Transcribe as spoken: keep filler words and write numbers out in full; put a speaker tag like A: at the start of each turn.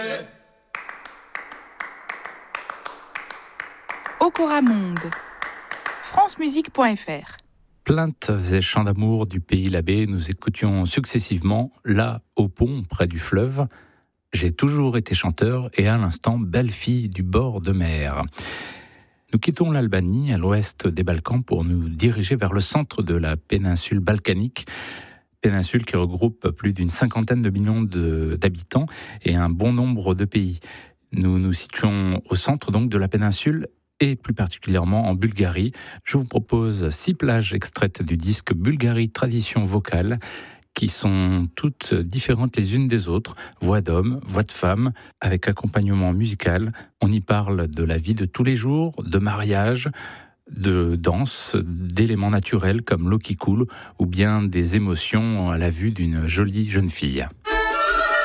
A: Okora Monde, francemusique point f r.
B: Plaintes et chants d'amour du pays Labbé, nous écoutions successivement Là, au pont, près du fleuve. J'ai toujours été chanteur et à l'instant, belle fille du bord de mer. Nous quittons l'Albanie, à l'ouest des Balkans, pour nous diriger vers le centre de la péninsule balkanique. Péninsule qui regroupe plus d'une cinquantaine de millions de, d'habitants et un bon nombre de pays. Nous nous situons au centre donc de la péninsule et plus particulièrement en Bulgarie. Je vous propose six plages extraites du disque Bulgarie Tradition Vocale qui sont toutes différentes les unes des autres, voix d'hommes, voix de femmes, avec accompagnement musical. On y parle de la vie de tous les jours, de mariage, de danse, d'éléments naturels comme l'eau qui coule ou bien des émotions à la vue d'une jolie jeune fille.